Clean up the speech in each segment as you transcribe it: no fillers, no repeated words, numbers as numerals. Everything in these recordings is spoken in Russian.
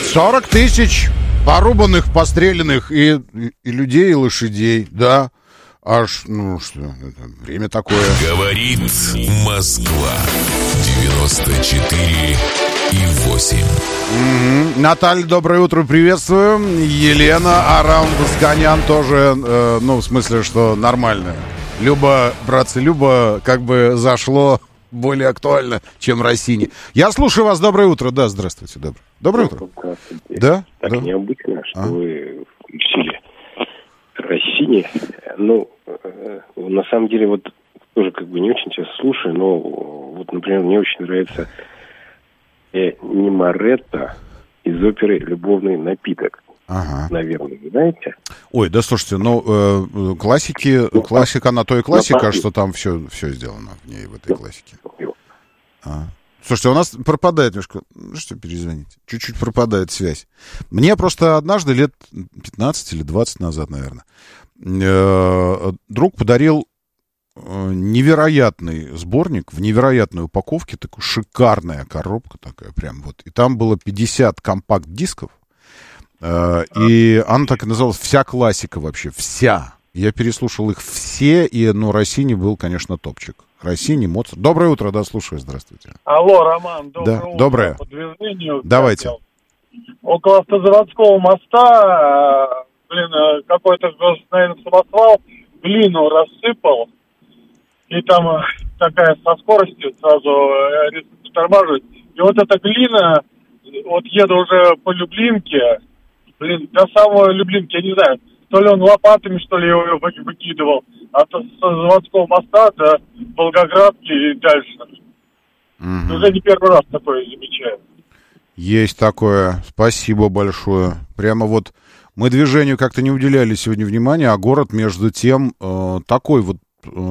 40 тысяч порубанных, постреленных и людей, и лошадей, да. Аж, ну что, это время такое. Говорит Москва. 94,8. Наталья, доброе утро, приветствую. Елена, Арам Басганян тоже, ну, в смысле, что нормально. Люба, братцы, Люба, как бы зашло более актуально, чем Россини. Я слушаю вас, доброе утро. Да, здравствуйте, доброе утро. Здравствуйте. Да? Так да. необычно, что вы включили Россини. Ну, на самом деле, вот тоже как бы не очень сейчас слушаю, но вот, например, мне очень нравится Нимаретто из оперы «Любовный напиток». Ага. Наверное, вы знаете? Ой, да слушайте, ну, классика, она то и классика, что там все сделано в ней, в этой классике. Слушайте, у нас пропадает немножко, что перезвонить, чуть-чуть пропадает связь. Мне просто однажды, лет 15 или 20 назад, наверное, друг подарил невероятный сборник в невероятной упаковке, такая шикарная коробка такая прям вот, и там было 50 компакт-дисков, и она так и называлась «Вся классика» вообще, вся. Я переслушал их все, и, ну, Россини был, конечно, топчик. Россини, Моцарт. Доброе утро, да, слушаю, здравствуйте. Алло, Роман, доброе утро. Доброе. По движению. Давайте. Около автозаводского моста, какой-то, наверное, самосвал глину рассыпал, и там такая со скоростью сразу резко притормаживает. И вот эта глина, вот еду уже по Люблинке, до самой Люблинки, я не знаю, то ли он лопатами, что ли, его выкидывал, а то с заводского моста до Волгоградки и дальше. Угу. Уже не первый раз такое замечаю. Есть такое. Спасибо большое. Прямо вот мы движению как-то не уделяли сегодня внимания, а город, между тем, такой вот...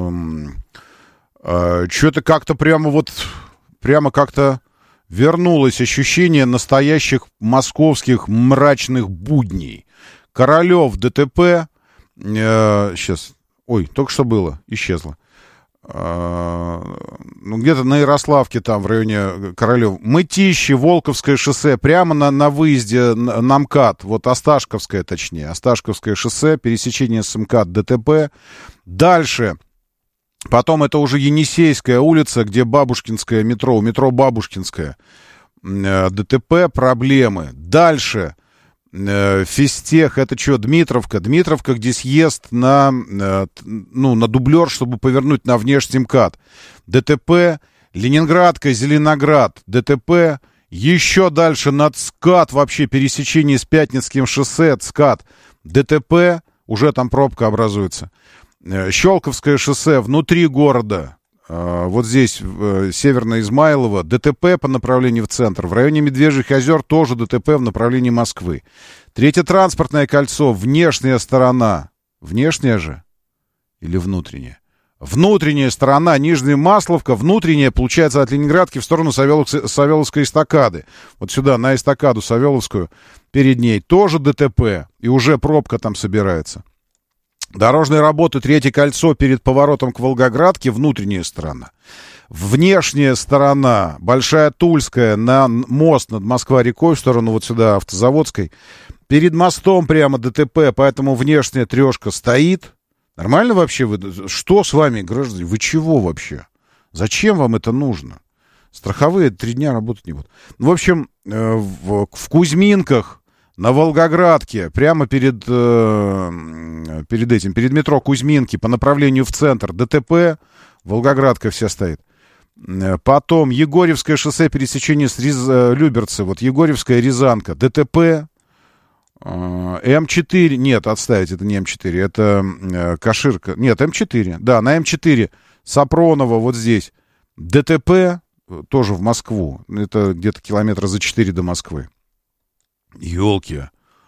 что-то как-то прямо как-то вернулось ощущение настоящих московских мрачных будней. Королев, ДТП, сейчас, только что было, исчезло. Ну, где-то на Ярославке, там, в районе Королев. Мытищи, Волковское шоссе, прямо на выезде на МКАД, вот Осташковское, точнее, Осташковское шоссе, пересечение с МКАД, ДТП. Дальше, потом это уже Енисейская улица, где Бабушкинское метро Бабушкинское, ДТП, проблемы. Дальше, Физтех, это что, Дмитровка, где съезд на дублер, чтобы повернуть на внешний МКАД. ДТП, Ленинградка, Зеленоград, ДТП, еще дальше на ЦКАД, вообще пересечение с Пятницким шоссе, ЦКАД, ДТП, уже там пробка образуется. Щелковское шоссе внутри города, вот здесь, Северное Измайлово, ДТП по направлению в центр. В районе Медвежьих озер тоже ДТП в направлении Москвы. Третье транспортное кольцо, внешняя сторона. Внешняя же? Или внутренняя? Внутренняя сторона, Нижняя Масловка, внутренняя, получается, от Ленинградки в сторону Савеловской эстакады. Вот сюда, на эстакаду Савеловскую, перед ней тоже ДТП, и уже пробка там собирается. Дорожные работы, третье кольцо перед поворотом к Волгоградке, внутренняя сторона. Внешняя сторона, Большая Тульская, на мост над Москва-рекой, в сторону вот сюда, Автозаводской. Перед мостом прямо ДТП, поэтому внешняя трешка стоит. Нормально вообще? Что с вами, граждане? Вы чего вообще? Зачем вам это нужно? Страховые 3 дня работать не будут. В общем, в Кузьминках, на Волгоградке, прямо перед метро Кузьминки, по направлению в центр, ДТП, Волгоградка вся стоит. Потом Егорьевское шоссе, пересечение с Люберцы, вот Егорьевская, Рязанка, ДТП, М4, нет, отставить, это не М4, это Каширка, нет, М4, да, на М4, Сапронова, вот здесь, ДТП, тоже в Москву, это где-то километра за 4 до Москвы. Ёлки.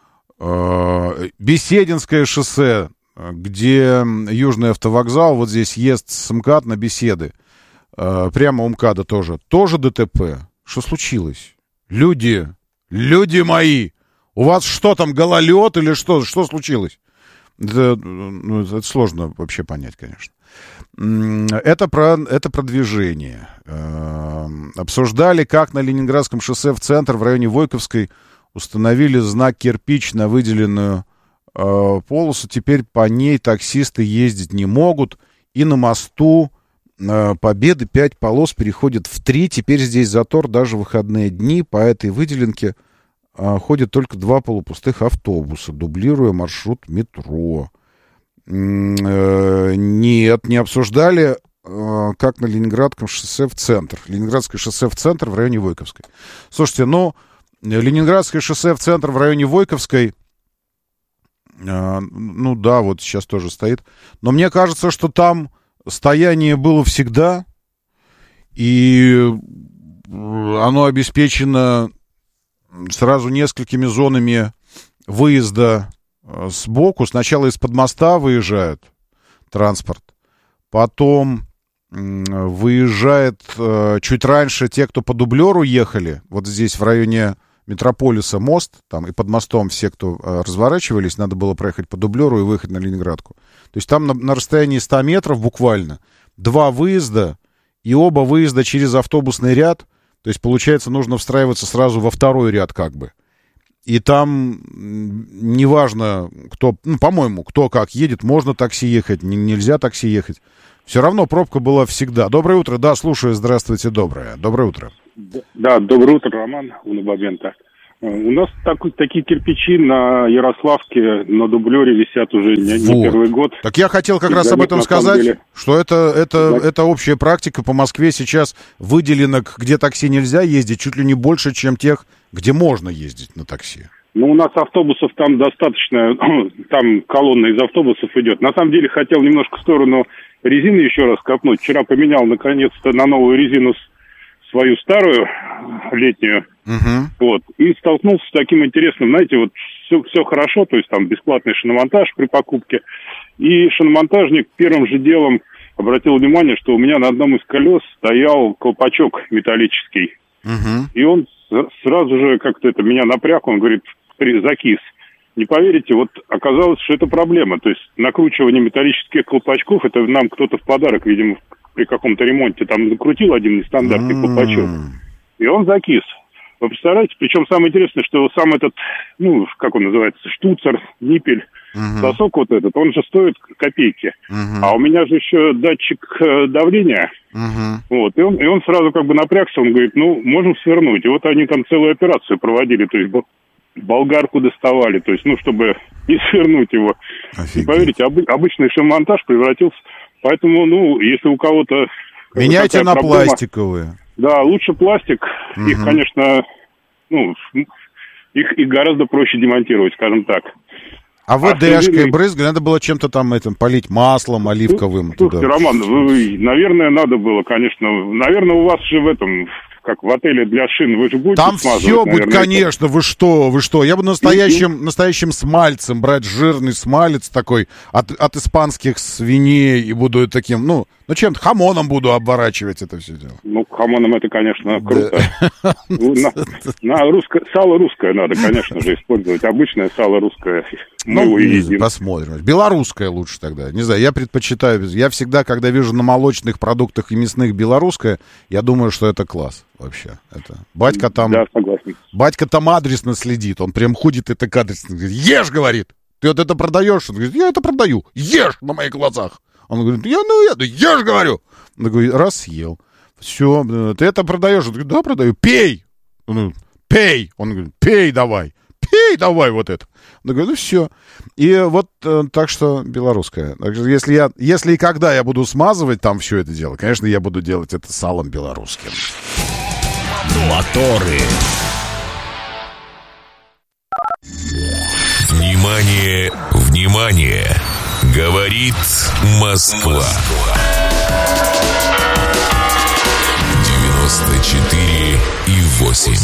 Бесединское шоссе, где Южный автовокзал, вот здесь ест с МКАД на Беседы. Прямо у МКАДа тоже ДТП. Что случилось? Люди мои, у вас что там, гололед или что? Что случилось? Это сложно вообще понять, конечно. Это про движение. Обсуждали, как на Ленинградском шоссе в центр, в районе Войковской, установили знак «кирпич» на выделенную полосу. Теперь по ней таксисты ездить не могут. И на мосту Победы 5 полос переходят в 3. Теперь здесь затор даже в выходные дни. По этой выделенке ходят только 2 полупустых автобуса, дублируя маршрут метро. Нет, не обсуждали, как на Ленинградском шоссе в центр. Ленинградское шоссе в центр в районе Войковской. Слушайте, Ленинградское шоссе в центр в районе Войковской, да, вот сейчас тоже стоит. Но мне кажется, что там стояние было всегда, и оно обеспечено сразу несколькими зонами выезда сбоку. Сначала из-под моста выезжает транспорт, потом выезжает чуть раньше те, кто по дублеру ехали. Вот здесь в районе Метрополиса мост, там и под мостом все, кто разворачивались, надо было проехать по дублеру и выехать на Ленинградку. То есть там на расстоянии 100 метров буквально 2 выезда, и оба выезда через автобусный ряд. То есть, получается, нужно встраиваться сразу во второй ряд как бы. И там неважно, кто, по-моему, кто как едет, можно такси ехать, нельзя такси ехать. Все равно пробка была всегда. Доброе утро, да, слушаю, здравствуйте, доброе утро. Да, доброе утро, Роман, Унабабента. У нас такие кирпичи на Ярославке, на дублере висят уже не первый год. Так я хотел как раз об этом сказать, что это общая практика. По Москве сейчас выделенок, где такси нельзя ездить, чуть ли не больше, чем тех, где можно ездить на такси. У нас автобусов там достаточно, там колонна из автобусов идет. На самом деле хотел немножко в сторону резины еще раз копнуть. Вчера поменял наконец-то на новую резину свою старую летнюю, вот, и столкнулся с таким интересным, знаете, вот все хорошо, то есть там бесплатный шиномонтаж при покупке, и шиномонтажник первым же делом обратил внимание, что у меня на одном из колес стоял колпачок металлический, и он сразу же как-то меня напряг, он говорит, закис. Не поверите, вот оказалось, что это проблема, то есть накручивание металлических колпачков, это нам кто-то в подарок, видимо, при каком-то ремонте там закрутил один нестандартный колпачок, и он закис. Вы представляете? Причем самое интересное, что сам этот, как он называется, штуцер, ниппель, сосок вот этот, он же стоит копейки. А у меня же еще датчик давления. Вот, и он сразу как бы напрягся, он говорит, можем свернуть. И вот они там целую операцию проводили, то есть болгарку доставали, то есть, чтобы не свернуть его. И поверьте, обычный шиномонтаж превратился. Поэтому, если у кого-то... Меняйте на проблема, пластиковые. Да, лучше пластик. Их, конечно, их гораздо проще демонтировать, скажем так. А ВДшкой брызгали, надо было чем-то там полить маслом оливковым. Слушайте, Роман, наверное, надо было, конечно. Наверное, у вас же в этом... Как в отеле для шин, вы же будете там смазывать, все будет, наверное, конечно, вы что? Я буду настоящим смальцем брать, жирный смалец такой от испанских свиней, и буду таким, чем-то хамоном буду обворачивать это все дело. Хамоном это, конечно, круто. Сало русское надо, конечно же, использовать. Обычное сало русское. Посмотрим. Белорусское лучше тогда. Не знаю, я предпочитаю. Я всегда, когда вижу на молочных продуктах и мясных белорусское, я думаю, что это класс вообще. Это батька там... Да, согласен. Батька там адресно следит. Он прям ходит и так адресно говорит, ешь, говорит. Ты вот это продаешь? Он говорит, я это продаю. Ешь на моих глазах. Он говорит, ешь, говорю. Он говорит, раз съел. Все, ты это продаешь? Он говорит, да, продаю. Пей. Он говорит, пей. Он говорит, пей давай. Пей давай вот это. Он говорит, все. И вот так что белорусское. Так что если и когда я буду смазывать там все это дело, конечно, я буду делать это салом белорусским. Моторы. Внимание, внимание! Говорит Москва. 94,8.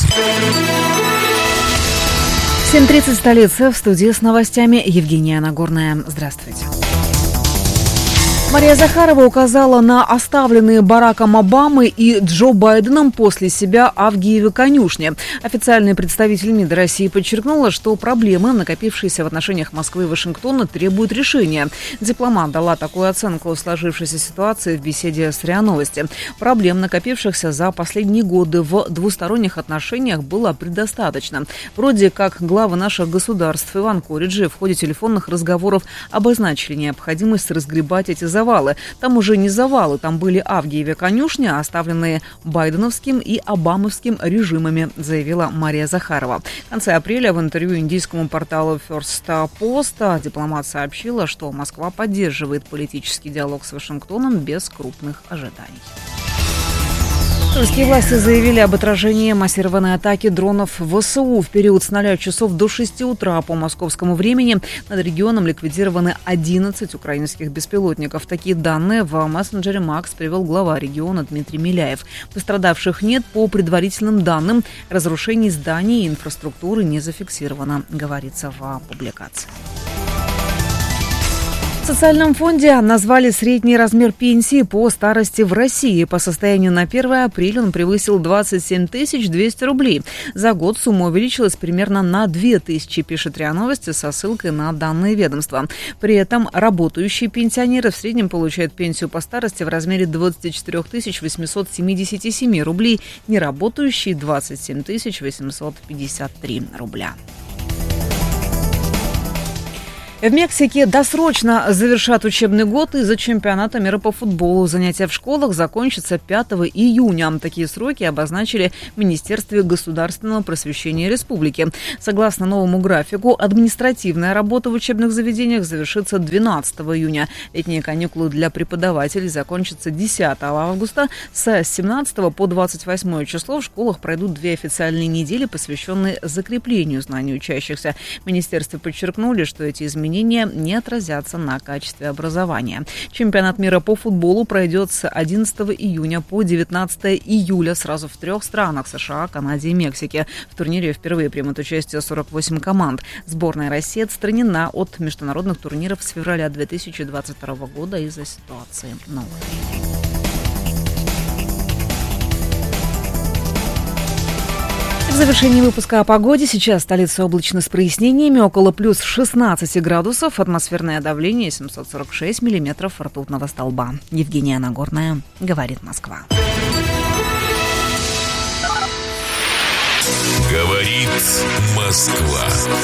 7:30 столица. В студии с новостями Евгения Нагорная. Здравствуйте. Мария Захарова указала на оставленные Бараком Обамой и Джо Байденом после себя Авгиевы конюшни. Официальный представитель МИД России подчеркнула, что проблемы, накопившиеся в отношениях Москвы и Вашингтона, требуют решения. Дипломат дала такую оценку сложившейся ситуации в беседе с РИА Новости. Проблем, накопившихся за последние годы в двусторонних отношениях, было предостаточно. Вроде как главы наших государств Иван Кориджи в ходе телефонных разговоров обозначили необходимость разгребать эти завалы. Там уже не завалы, там были Авгиевы конюшни, оставленные байденовским и обамовским режимами, заявила Мария Захарова. В конце апреля в интервью индийскому порталу First Post дипломат сообщила, что Москва поддерживает политический диалог с Вашингтоном без крупных ожиданий. Турецкие власти заявили об отражении массированной атаки дронов ВСУ. В период с 0 часов до 6 утра по московскому времени над регионом ликвидированы 11 украинских беспилотников. Такие данные в мессенджере МАКС привел глава региона Дмитрий Миляев. Пострадавших нет. По предварительным данным, разрушений зданий и инфраструктуры не зафиксировано, говорится в публикации. В социальном фонде назвали средний размер пенсии по старости в России. По состоянию на 1 апреля он превысил 27 200 рублей. За год сумма увеличилась примерно на 2000, пишет РИА Новости со ссылкой на данные ведомства. При этом работающие пенсионеры в среднем получают пенсию по старости в размере 24 877 рублей, неработающие 27 853 рубля. В Мексике досрочно завершат учебный год из-за чемпионата мира по футболу. Занятия в школах закончатся 5 июня. Такие сроки обозначили в Министерстве государственного просвещения республики. Согласно новому графику, административная работа в учебных заведениях завершится 12 июня. Летние каникулы для преподавателей закончатся 10 августа. С 17 по 28 число в школах пройдут 2 официальные недели, посвященные закреплению знаний учащихся. В министерстве подчеркнули, что эти изменения не отразятся на качестве образования. Чемпионат мира по футболу пройдет с 11 июня по 19 июля сразу в 3 странах: США, Канаде и Мексике. В турнире впервые примут участие 48 команд. Сборная России отстранена от международных турниров с февраля 2022 года из-за ситуации на Украине. В завершении выпуска о погоде. Сейчас столица облачно с прояснениями, около плюс 16 градусов, атмосферное давление 746 миллиметров ртутного столба. Евгения Нагорная, говорит Москва. Говорит Москва.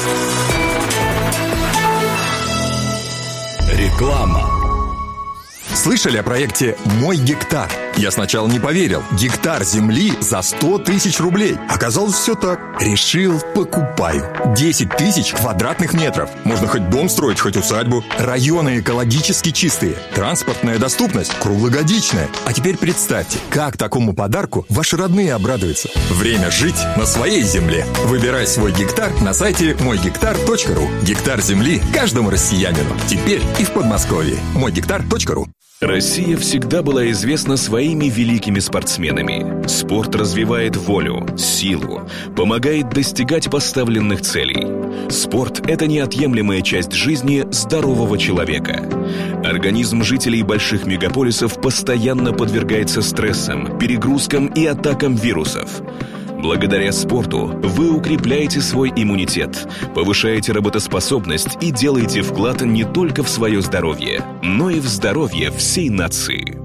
Реклама. Слышали о проекте «Мой гектар»? Я сначала не поверил. Гектар земли за 100 тысяч рублей. Оказалось, все так. Решил, покупаю. 10 тысяч квадратных метров. Можно хоть дом строить, хоть усадьбу. Районы экологически чистые. Транспортная доступность круглогодичная. А теперь представьте, как такому подарку ваши родные обрадуются. Время жить на своей земле. Выбирай свой гектар на сайте moygektar.ru. Гектар земли каждому россиянину. Теперь и в Подмосковье. moygektar.ru. Россия всегда была известна своими великими спортсменами. Спорт развивает волю, силу, помогает достигать поставленных целей. Спорт – это неотъемлемая часть жизни здорового человека. Организм жителей больших мегаполисов постоянно подвергается стрессам, перегрузкам и атакам вирусов. Благодаря спорту вы укрепляете свой иммунитет, повышаете работоспособность и делаете вклад не только в свое здоровье, но и в здоровье всей нации.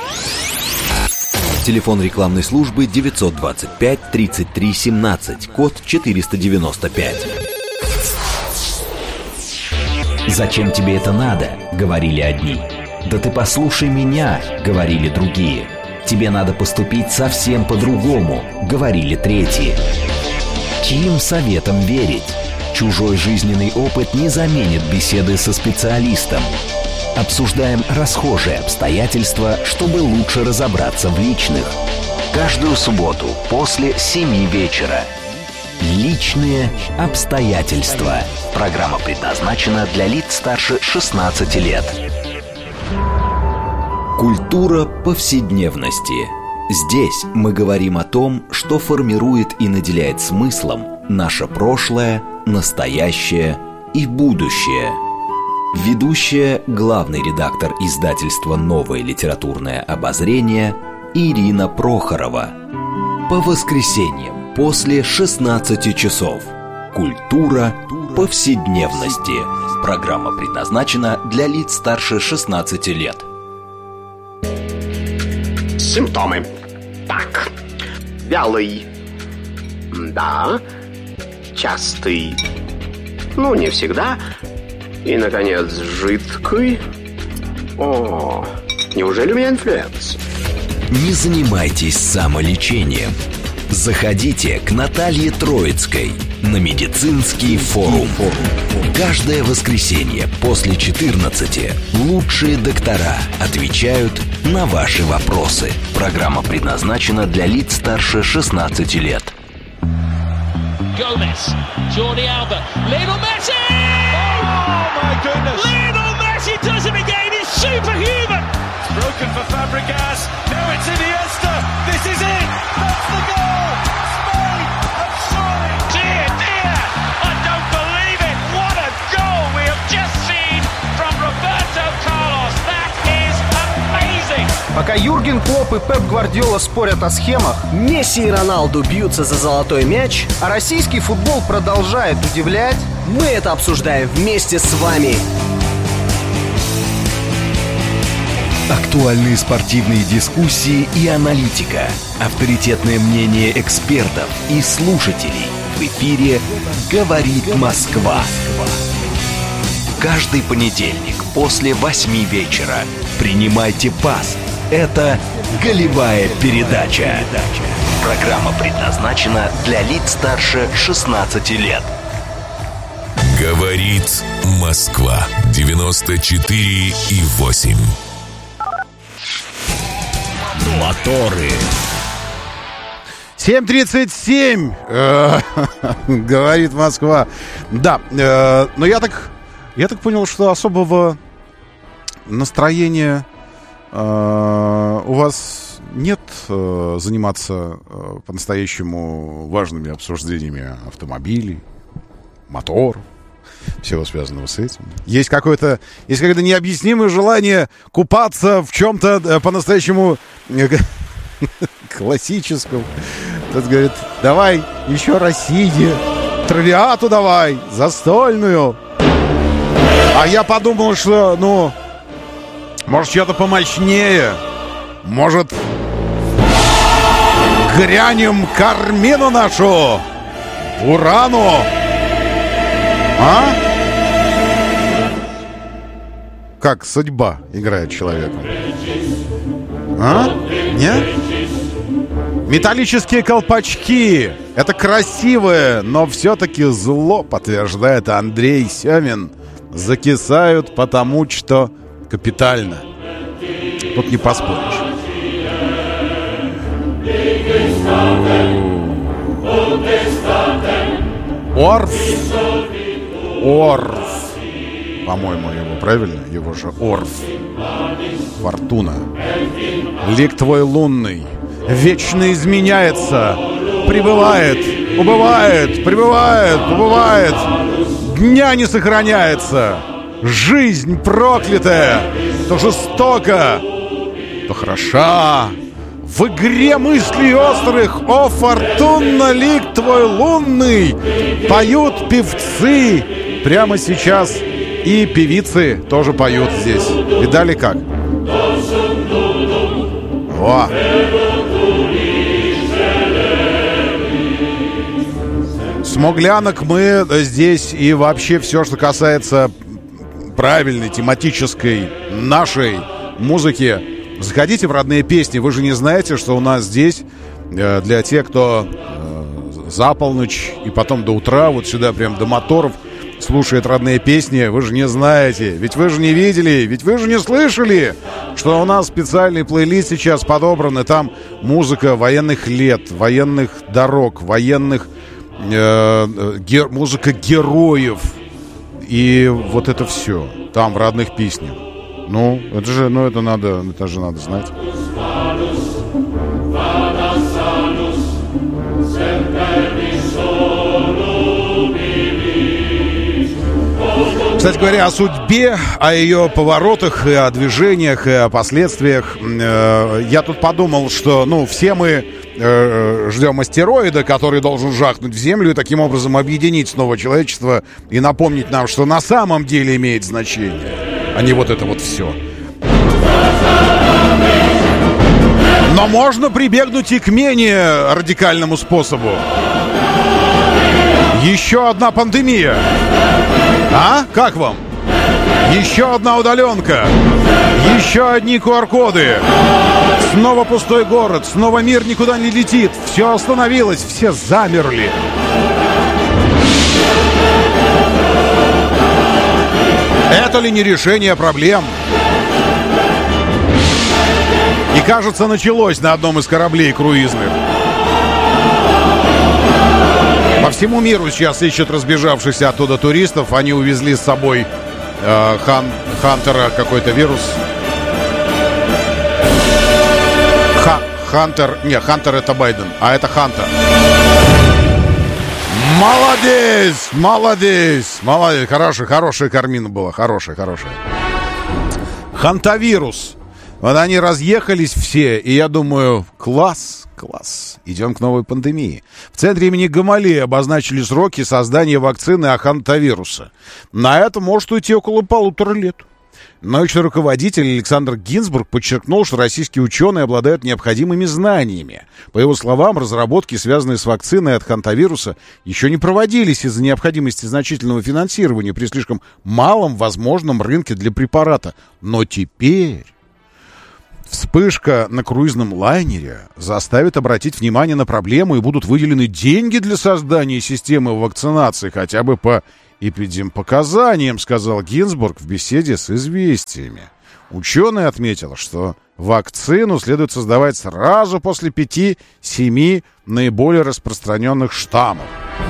Телефон рекламной службы 925 33 17, код 495. «Зачем тебе это надо?» — говорили одни. «Да ты послушай меня!» — говорили другие. «Тебе надо поступить совсем по-другому», — говорили третьи. Чьим советам верить? Чужой жизненный опыт не заменит беседы со специалистом. Обсуждаем расхожие обстоятельства, чтобы лучше разобраться в личных. Каждую субботу после 7 вечера. Личные обстоятельства. Программа предназначена для лиц старше 16 лет. Культура повседневности. Здесь мы говорим о том, что формирует и наделяет смыслом наше прошлое, настоящее и будущее. Ведущая, главный редактор издательства «Новое литературное обозрение» Ирина Прохорова. По воскресеньям после 16 часов. Культура повседневности. Программа предназначена для лиц старше 16 лет. Симптомы. Так. Вялый. Да. Частый. Ну, не всегда. И, наконец, жидкий. О, неужели у меня инфлюенс? Не занимайтесь самолечением. Заходите к Наталье Троицкой на медицинский форум. Каждое воскресенье после 14 лучшие доктора отвечают на ваши вопросы. Программа предназначена для лиц старше 16 лет. Gomez, Jordi Alba, Lionel Messi! Oh my goodness! Lionel Messi does it again. He's superhuman. It's broken for Fabregas. Now it's Iniesta. This is it. That's the goal. Spain have surely. Dear, dear, I don't believe it. What a goal we have just seen from Roberto Carlos. That is amazing. Пока Юрген Клопп и Пеп Гвардиола спорят о схемах, Месси и Роналду бьются за золотой мяч, а российский футбол продолжает удивлять, мы это обсуждаем вместе с вами. Актуальные спортивные дискуссии и аналитика. Авторитетное мнение экспертов и слушателей. В эфире «Говорит Москва». Каждый понедельник после 8 вечера принимайте пас. Это «Голевая передача». Программа предназначена для лиц старше 16 лет. Говорит Москва. 94,8. Моторы. 7:37, говорит Москва. Да, но я так понял, что особого настроения у вас нет заниматься по-настоящему важными обсуждениями автомобилей, моторов, всего связанного с этим. Есть какое-то необъяснимое желание купаться в чем-то по-настоящему классическом. Тот говорит: давай еще России, травиату давай, застольную. А я подумал, что, может, что-то помощнее. Может, грянем Кармину нашу, Урану. А? Как судьба играет человеком? А? Нет? Металлические колпачки. Это красивое, но все-таки зло, подтверждает Андрей Семин. Закисают, потому что капитально. Тут не поспоришь. Орф. По-моему, его правильно? Его же Орф. Фортуна. Лик твой лунный вечно изменяется, прибывает, убывает, прибывает, убывает. Дня не сохраняется. Жизнь проклятая, то жестока, то хороша. В игре мыслей острых, о, фортуна, лик твой лунный, поют певцы прямо сейчас. И певицы тоже поют здесь. Видали как? О! Смуглянок мы здесь, и вообще все, что касается правильной тематической нашей музыки, заходите в родные песни. Вы же не знаете, что у нас здесь для тех, кто за полночь и потом до утра, вот сюда прям до моторов слушает родные песни. Вы же не знаете, ведь вы же не видели, ведь вы же не слышали, что у нас специальный плейлист сейчас подобран, и там музыка военных лет, военных дорог, военных музыка героев. И вот это все там в родных песнях. Это же надо знать. Кстати говоря, о судьбе, о ее поворотах, и о движениях, и о последствиях. Я тут подумал, что, все мы ждем астероида, который должен жахнуть в Землю и таким образом объединить снова человечество и напомнить нам, что на самом деле имеет значение, а не вот это вот все. Но можно прибегнуть и к менее радикальному способу. Еще одна пандемия. А? Как вам? Еще одна удаленка. Еще одни QR-коды. Снова пустой город. Снова мир никуда не летит. Все остановилось. Все замерли. Это ли не решение проблем? И, кажется, началось на одном из кораблей круизных. По всему миру сейчас ищут разбежавшихся оттуда туристов. Они увезли с собой Хантера, какой-то вирус. Хантер. Не, Хантер это Байден, а это Хантер. Молодец. Хорошая картина была. Хорошая. Хантавирус. Вот они разъехались все, и я думаю, класс. Идем к новой пандемии. В центре имени Гамалеи обозначили сроки создания вакцины от хантавируса. На это может уйти около 1,5 лет. Научный руководитель Александр Гинзбург подчеркнул, что российские ученые обладают необходимыми знаниями. По его словам, разработки, связанные с вакциной от хантавируса, еще не проводились из-за необходимости значительного финансирования при слишком малом возможном рынке для препарата. Но теперь вспышка на круизном лайнере заставит обратить внимание на проблему, и будут выделены деньги для создания системы вакцинации хотя бы по эпидемпоказаниям, сказал Гинзбург в беседе с «Известиями». Ученый отметил, что вакцину следует создавать сразу после 5-7 наиболее распространенных штаммов.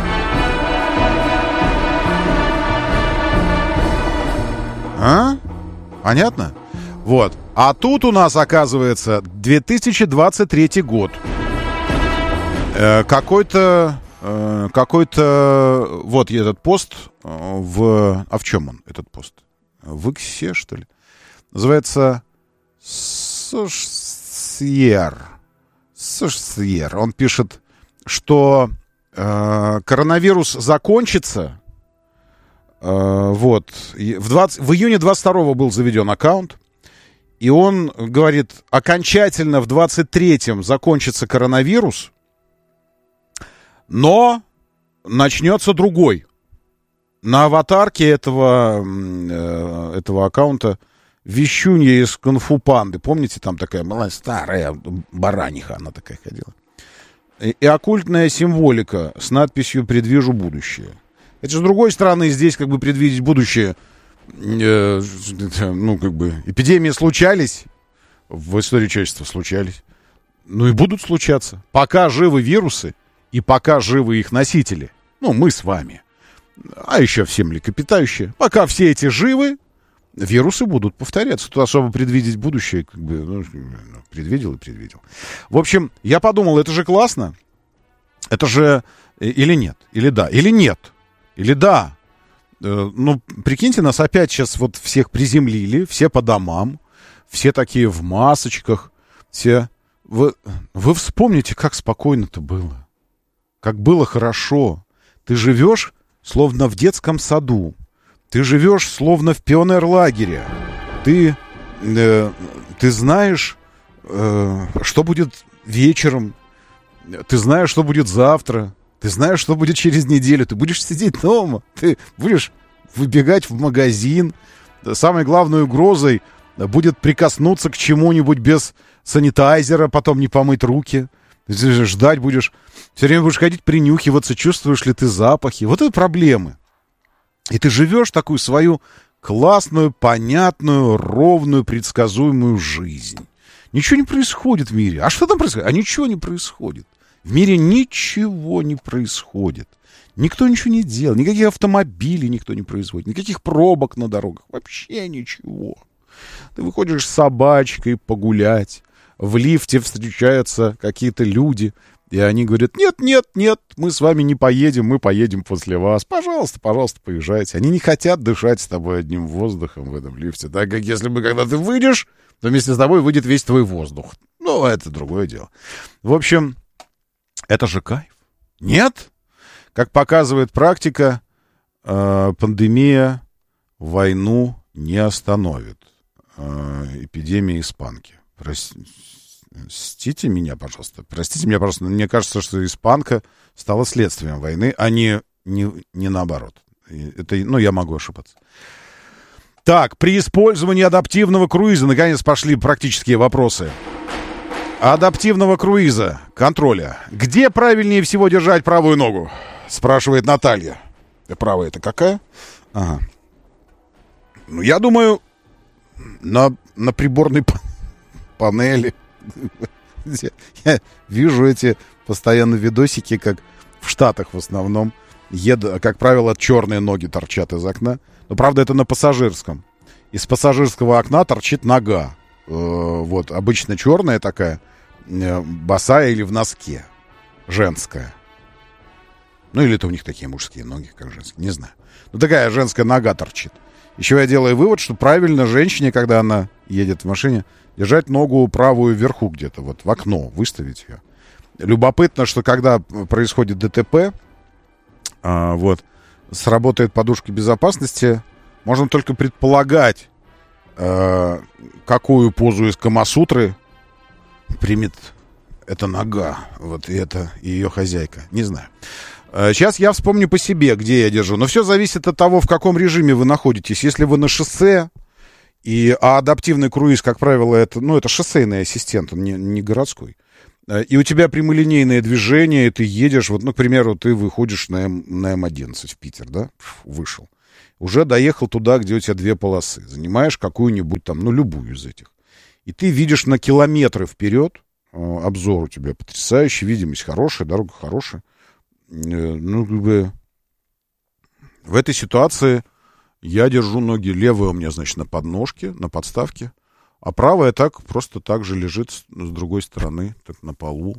Понятно? Вот. А тут у нас, оказывается, 2023 год. Какой-то... Вот этот пост в... А в чем он, этот пост? В Иксе, что ли? Называется Сошсьер. Он пишет, что коронавирус закончится. Вот. В июне 22-го был заведен аккаунт. И он говорит, окончательно в 23-м закончится коронавирус, но начнется другой. На аватарке этого аккаунта вещунья из Кунг-фу Панды. Помните, там такая старая бараниха, она такая ходила. И оккультная символика с надписью «Предвижу будущее». Это же, с другой стороны, здесь как бы предвидеть будущее... эпидемии случались, в истории человечества случались, и будут случаться. Пока живы вирусы и пока живы их носители, мы с вами, а еще все млекопитающие, пока все эти живы, вирусы будут повторяться. Тут особо предвидеть будущее, предвидел. В общем, я подумал, это же классно, это же или нет, или да, или нет, или да. Прикиньте, нас опять сейчас вот всех приземлили, все по домам, все такие в масочках, все... Вы вспомните, как спокойно-то было, как было хорошо. Ты живешь, словно в детском саду, ты живешь, словно в пионерлагере, ты знаешь, что будет вечером, ты знаешь, что будет завтра. Ты знаешь, что будет через неделю. Ты будешь сидеть дома. Ты будешь выбегать в магазин. Самой главной угрозой будет прикоснуться к чему-нибудь без санитайзера, потом не помыть руки. Ты же ждать будешь. Все время будешь ходить, принюхиваться, чувствуешь ли ты запахи. Вот это проблемы. И ты живешь такую свою классную, понятную, ровную, предсказуемую жизнь. Ничего не происходит в мире. А что там происходит? А ничего не происходит. В мире ничего не происходит. Никто ничего не делает. Никаких автомобилей никто не производит. Никаких пробок на дорогах. Вообще ничего. Ты выходишь с собачкой погулять. В лифте встречаются какие-то люди. И они говорят, нет, мы с вами не поедем, мы поедем после вас. Пожалуйста, поезжайте. Они не хотят дышать с тобой одним воздухом в этом лифте. Так как если бы, когда ты выйдешь, то вместе с тобой выйдет весь твой воздух. Ну, это другое дело. В общем, это же кайф. Нет? Как показывает практика, пандемия войну не остановит. Эпидемия испанки. Простите меня, пожалуйста, но мне кажется, что испанка стала следствием войны, а не наоборот. Это, я могу ошибаться. Так, при использовании адаптивного круиза, наконец, пошли практические вопросы. Адаптивного круиза, контроля. Где правильнее всего держать правую ногу? Спрашивает Наталья. Правая это какая? Ага. Я думаю, на приборной панели. Я вижу эти постоянно видосики, как в Штатах в основном как правило, черные ноги торчат из окна. Но, правда, это на пассажирском. Из пассажирского окна торчит нога. Вот, обычно черная такая, босая или в носке. Женская. Ну, или это у них такие мужские ноги, как женские, не знаю. Ну, такая женская нога торчит. Еще я делаю вывод, что правильно женщине, когда она едет в машине, держать ногу правую вверху где-то, вот в окно, выставить ее. Любопытно, что когда происходит ДТП, вот, сработает подушка безопасности, можно только предполагать, какую позу из Камасутры примет эта нога, вот, и это ее хозяйка. Не знаю. Сейчас я вспомню по себе, где я держу. Но все зависит от того, в каком режиме вы находитесь. Если вы на шоссе, а адаптивный круиз, как правило, это шоссейный ассистент, он не городской. И у тебя прямолинейное движение, и ты едешь, вот, к примеру, ты выходишь на М11 в Питер, да, вышел. Уже доехал туда, где у тебя 2 полосы. Занимаешь какую-нибудь там, любую из этих. И ты видишь на километры вперед, обзор у тебя потрясающий, видимость хорошая, дорога хорошая. В этой ситуации я держу ноги, левая у меня, значит, на подножке, на подставке, а правая просто так же лежит с другой стороны, так на полу.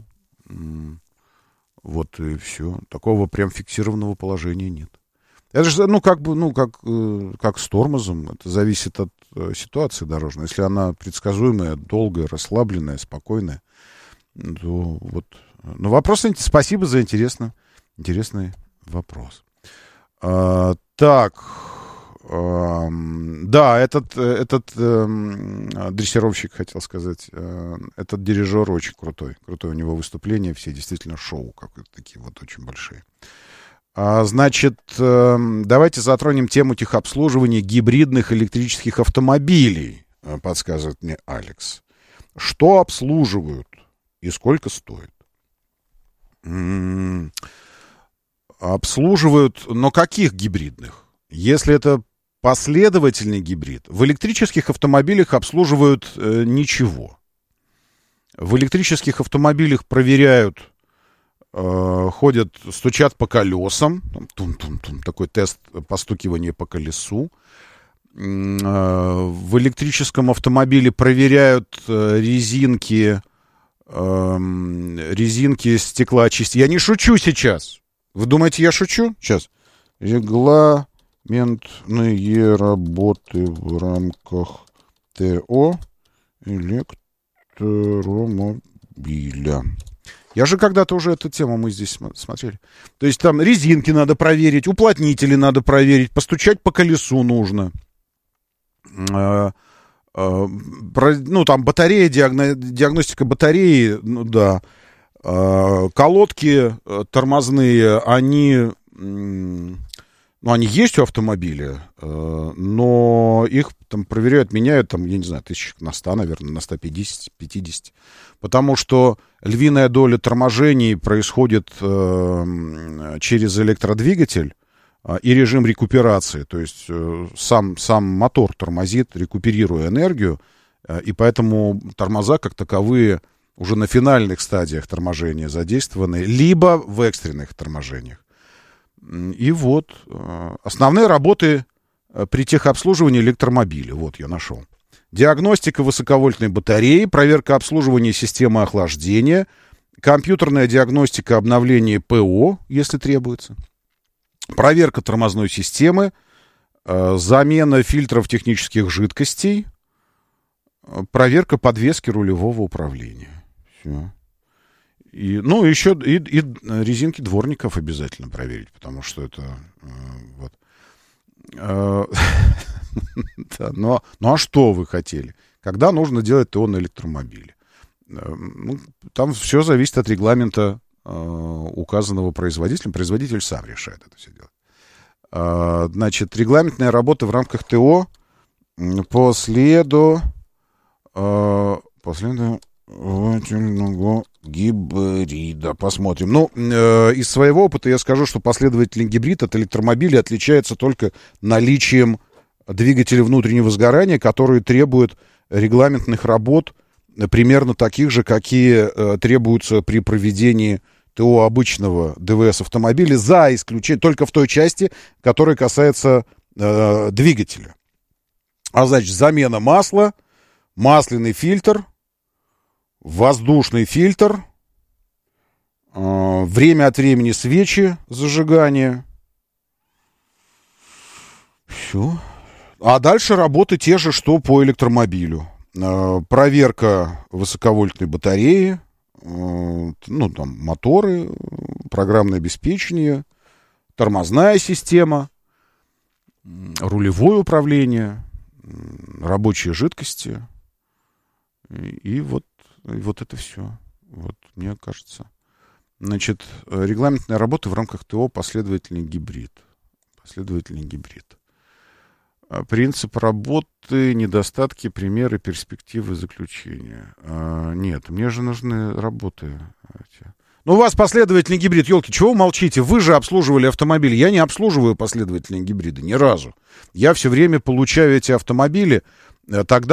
Вот и все. Такого прям фиксированного положения нет. Это же, как с тормозом. Это зависит от ситуации дорожной. Если она предсказуемая, долгая, расслабленная, спокойная, то вот. Но вопрос, спасибо за интересный вопрос. Так. Да, этот дрессировщик, хотел сказать, этот дирижер очень крутой. Крутое у него выступление, все действительно шоу, какие-то такие вот очень большие. Значит, давайте затронем тему техобслуживания гибридных электрических автомобилей, подсказывает мне Алекс. Что обслуживают и сколько стоит? Обслуживают, но каких гибридных? Если это последовательный гибрид, в электрических автомобилях обслуживают ничего. В электрических автомобилях проверяют, ходят, стучат по колесам, тун-тун-тун, такой тест постукивания по колесу. В электрическом автомобиле проверяют резинки стеклоочистителя. Я не шучу сейчас. Вы думаете, я шучу? Сейчас. Регламентные работы в рамках ТО электромобиля. Я же когда-то уже эту тему мы здесь смотрели. То есть там резинки надо проверить, уплотнители надо проверить, постучать по колесу нужно. Там батарея, диагностика батареи, да. Колодки тормозные, они есть у автомобиля, но их там проверяют, меняют, там, я не знаю, 1000 на 100, наверное, на 150, потому что львиная доля торможений происходит через электродвигатель и режим рекуперации, то есть сам мотор тормозит, рекуперируя энергию, и поэтому тормоза как таковые уже на финальных стадиях торможения задействованы, либо в экстренных торможениях. И вот основные работы при техобслуживании электромобиля. Вот я нашел. Диагностика высоковольтной батареи, проверка обслуживания системы охлаждения, компьютерная диагностика обновления ПО, если требуется, проверка тормозной системы, замена фильтров технических жидкостей, проверка подвески рулевого управления. Все. И, ну, еще и резинки дворников обязательно проверить, потому что это вот. Ну, а что вы хотели? Когда нужно делать ТО на электромобиле? Ну, там все зависит от регламента, указанного производителем. Производитель сам решает это все делать. Значит, регламентная работа в рамках ТО по следу гибрида. Посмотрим. Ну, из своего опыта я скажу, что последовательный гибрид от электромобиля отличается только наличием двигателя внутреннего сгорания, которые требуют регламентных работ, примерно таких же, какие требуются при проведении ТО обычного ДВС автомобиля, за исключением только в той части, которая касается двигателя. А значит, замена масла, масляный фильтр, воздушный фильтр, время от времени свечи зажигания. Все. А дальше работы те же, что по электромобилю. Проверка высоковольтной батареи, ну, там, моторы, программное обеспечение, тормозная система, рулевое управление, рабочие жидкости. И вот это все. Вот, мне кажется. Значит, регламентная работа в рамках ТО последовательный гибрид. Последовательный гибрид. Принцип работы, недостатки, примеры, перспективы, заключения. Нет, мне же нужны работы. Ну, у вас последовательный гибрид, елки, чего вы молчите? Вы же обслуживали автомобили. Я не обслуживаю последовательные гибриды ни разу. Я все время получаю эти автомобили тогда,